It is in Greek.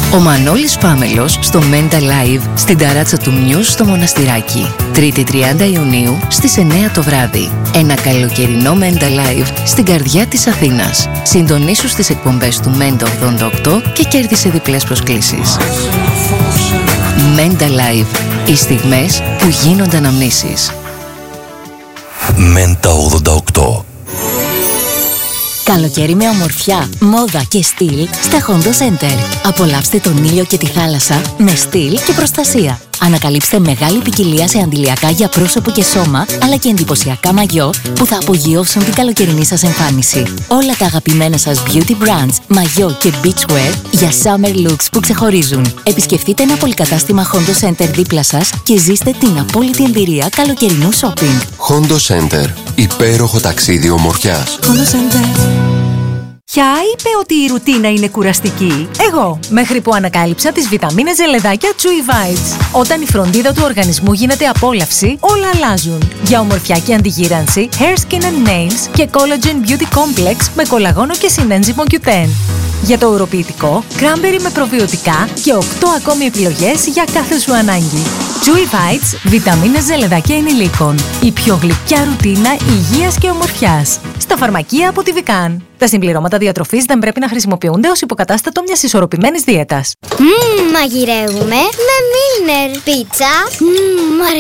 Ο Μανώλης Φάμελος στο Mental Live στην ταράτσα του Μιους στο Μοναστηράκι. 3η 30 Ιουνίου στις 9 το βράδυ. Ένα καλοκαιρινό Mental Live στην καρδιά της Αθήνας. Συντονίσου στις εκπομπές του Mental 88 και κέρδισε διπλές προσκλήσεις. Mental Live. Οι στιγμές που γίνονται αναμνήσεις. Mental 88. Καλοκαίρι με ομορφιά, μόδα και στυλ στα Hondo Center. Απολαύστε τον ήλιο και τη θάλασσα με στυλ και προστασία. Ανακαλύψτε μεγάλη ποικιλία σε αντιλιακά για πρόσωπο και σώμα, αλλά και εντυπωσιακά μαγιό που θα απογειώσουν την καλοκαιρινή σας εμφάνιση. Όλα τα αγαπημένα σας beauty brands, μαγιό και beachwear για summer looks που ξεχωρίζουν. Επισκεφτείτε ένα πολυκατάστημα Hondo Center δίπλα σας και ζήστε την απόλυτη εμπειρία καλοκαιρινού shopping. Hondo Center. Υπέροχο ταξίδι ομορφιάς. Hondo Center. Ποια είπε ότι η ρουτίνα είναι κουραστική? Εγώ, μέχρι που ανακάλυψα τις βιταμίνες ζελεδάκια Chewy Vites. Όταν η φροντίδα του οργανισμού γίνεται απόλαυση, όλα αλλάζουν. Για ομορφιά και αντιγύρανση, Hair, Skin and Nails και Collagen Beauty Complex με κολαγόνο και συνένζυμο Q10. Για το ουροποιητικό, Cranberry με προβιωτικά και 8 ακόμη επιλογές για κάθε σου ανάγκη. Chewy Vites, βιταμίνες ζελεδάκια ενηλίκων. Η πιο γλυκιά ρουτίνα υγείας και ομορφιάς. Στα φαρμακεία από τη Vican. Τα συμπληρώματα διατροφής δεν πρέπει να χρησιμοποιούνται ως υποκατάστατο μιας ισορροπημένης δίαιτας. Μαγειρεύουμε με Milner. Πίτσα.